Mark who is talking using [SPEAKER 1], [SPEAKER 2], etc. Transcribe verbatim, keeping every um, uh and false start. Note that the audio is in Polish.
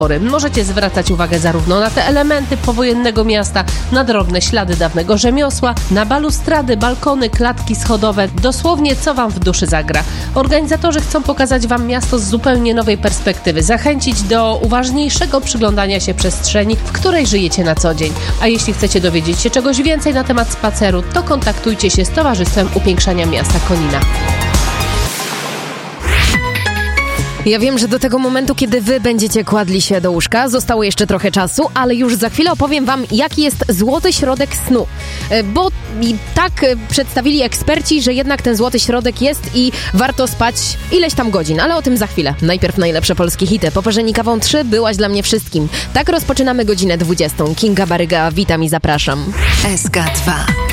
[SPEAKER 1] Możecie zwracać uwagę zarówno na te elementy powojennego miasta, na drobne ślady dawnego rzemiosła, na balustrady, balkony, klatki schodowe, dosłownie co wam w duszy zagra. Organizatorzy chcą pokazać wam miasto z zupełnie nowej perspektywy, zachęcić do uważniejszego przyglądania się przestrzeni, w której żyjecie na co dzień. A jeśli chcecie dowiedzieć się czegoś więcej na temat spaceru, to kontaktujcie się z Towarzystwem Upiększania Miasta Konina.
[SPEAKER 2] Ja wiem, że do tego momentu, kiedy wy będziecie kładli się do łóżka, zostało jeszcze trochę czasu, ale już za chwilę opowiem wam, jaki jest złoty środek snu. Bo i tak przedstawili eksperci, że jednak ten złoty środek jest i warto spać ileś tam godzin, ale o tym za chwilę. Najpierw najlepsze polskie hity. Po Parzeni kawą trzy byłaś dla mnie wszystkim. Tak rozpoczynamy godzinę dwudziestą. Kinga Baryga, witam i zapraszam.
[SPEAKER 3] S K dwa.